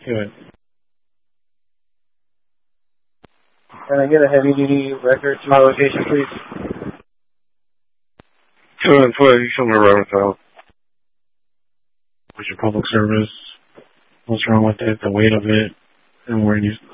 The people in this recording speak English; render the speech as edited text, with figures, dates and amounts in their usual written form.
Good. Can I get a heavy-duty record to my location, please? 220, somewhere around town. What's your public service? What's wrong with it? The weight of it? And where you